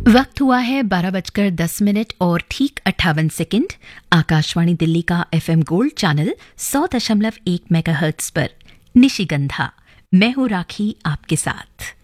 वक्त हुआ है 12:10 और ठीक 58 सेकंड। आकाशवाणी दिल्ली का एफएम गोल्ड चैनल 100.1 मेगाहर्ट्ज पर निशिगंधा। मैं हूं राखी आपके साथ।